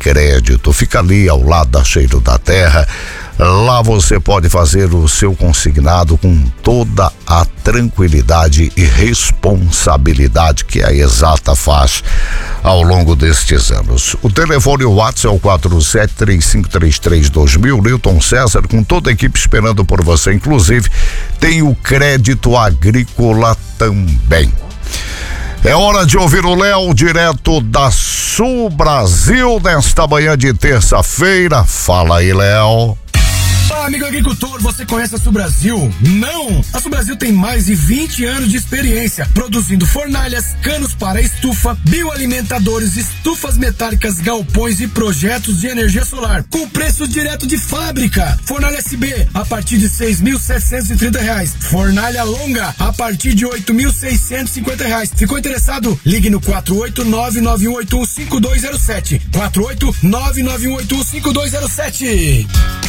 Crédito. Fica ali ao lado da Cheiro da Terra. Lá você pode fazer o seu consignado com toda a tranquilidade e responsabilidade que a Exata faz ao longo destes anos. O telefone e o WhatsApp é o 4735332000. Newton César, com toda a equipe esperando por você. Inclusive, tem o crédito agrícola também. É hora de ouvir o Léo, direto da Sul Brasil, nesta manhã de terça-feira. Fala aí, Léo. Fala, amigo agricultor, você conhece a Sul Brasil? Não! A Sul Brasil tem mais de 20 anos de experiência, produzindo fornalhas, canos para estufa, bioalimentadores, estufas metálicas, galpões e projetos de energia solar, com preço direto de fábrica. Fornalha SB, a partir de R$6.730. Fornalha longa, a partir de R$8.650. Ficou interessado? Ligue no 48991815207. 48991815207.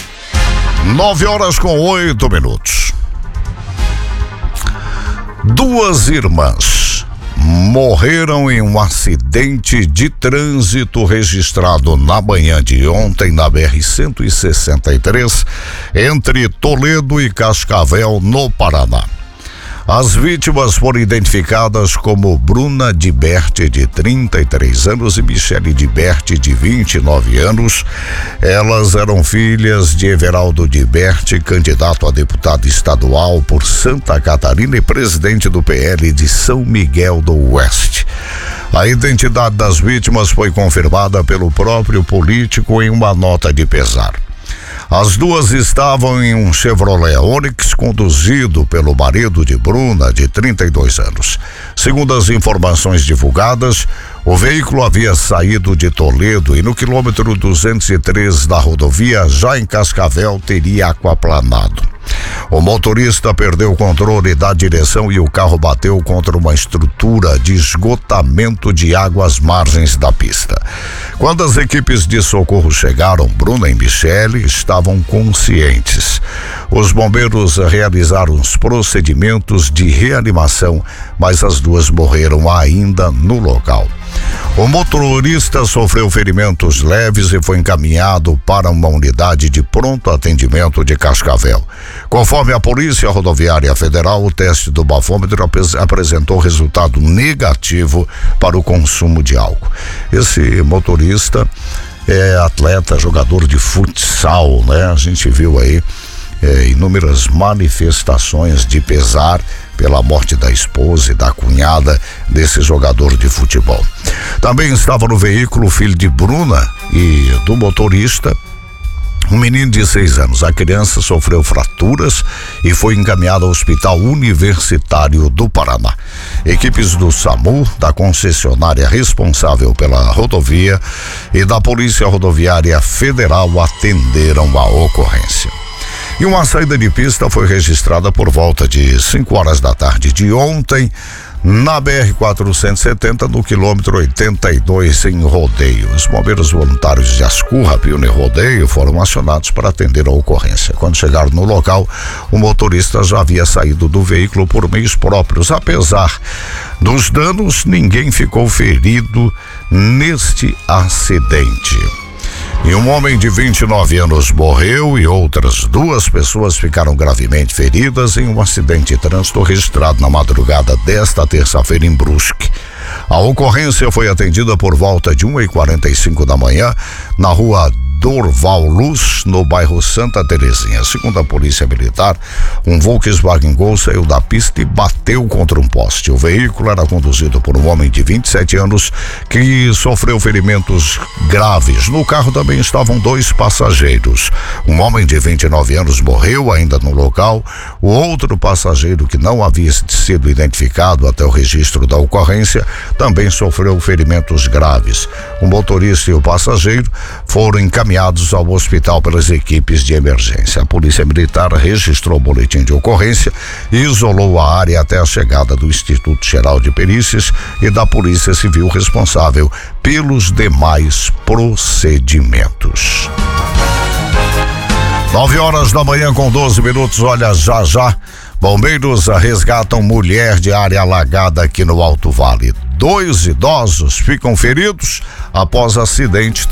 9h08. Duas irmãs morreram em um acidente de trânsito registrado na manhã de ontem na BR-163, entre Toledo e Cascavel, no Paraná. As vítimas foram identificadas como Bruna Diberti, de 33 anos, e Michele Diberti, de 29 anos. Elas eram filhas de Everaldo Diberti, candidato a deputado estadual por Santa Catarina e presidente do PL de São Miguel do Oeste. A identidade das vítimas foi confirmada pelo próprio político em uma nota de pesar. As duas estavam em um Chevrolet Onix conduzido pelo marido de Bruna, de 32 anos. Segundo as informações divulgadas, o veículo havia saído de Toledo e no quilômetro 203 da rodovia, já em Cascavel, teria aquaplanado. O motorista perdeu o controle da direção e o carro bateu contra uma estrutura de esgotamento de água às margens da pista. Quando as equipes de socorro chegaram, Bruna e Michele estavam conscientes. Os bombeiros realizaram os procedimentos de reanimação, mas as duas morreram ainda no local. O motorista sofreu ferimentos leves e foi encaminhado para uma unidade de pronto atendimento de Cascavel. Conforme a Polícia Rodoviária Federal, o teste do bafômetro apresentou resultado negativo para o consumo de álcool. Esse motorista é atleta, jogador de futsal, né? A gente viu aí inúmeras manifestações de pesar pela morte da esposa e da cunhada desse jogador de futebol. Também estava no veículo o filho de Bruna e do motorista, um menino de 6 anos. A criança sofreu fraturas e foi encaminhada ao Hospital Universitário do Paraná. Equipes do SAMU, da concessionária responsável pela rodovia e da Polícia Rodoviária Federal atenderam a ocorrência. E uma saída de pista foi registrada por volta de 5 horas da tarde de ontem, na BR-470, no quilômetro 82, em Rodeio. Os bombeiros voluntários de Ascurra, Pione Rodeio, foram acionados para atender a ocorrência. Quando chegaram no local, o motorista já havia saído do veículo por meios próprios. Apesar dos danos, ninguém ficou ferido neste acidente. E um homem de 29 anos morreu e outras 2 pessoas ficaram gravemente feridas em um acidente de trânsito registrado na madrugada desta terça-feira em Brusque. A ocorrência foi atendida por volta de 1h45 da manhã na rua Dorval Luz, no bairro Santa Terezinha. Segundo a Polícia Militar, um Volkswagen Gol saiu da pista e bateu contra um poste. O veículo era conduzido por um homem de 27 anos que sofreu ferimentos graves. No carro também estavam 2 passageiros. Um homem de 29 anos morreu ainda no local. O outro passageiro, que não havia sido identificado até o registro da ocorrência, também sofreu ferimentos graves. O motorista e o passageiro foram encaminhados ao hospital pelas equipes de emergência. A Polícia Militar registrou o boletim de ocorrência e isolou a área até a chegada do Instituto Geral de Perícias e da Polícia Civil responsável pelos demais procedimentos. 9h da manhã com 12 minutos. Olha, já bombeiros resgatam mulher de área alagada aqui no Alto Vale. 2 idosos ficam feridos após acidente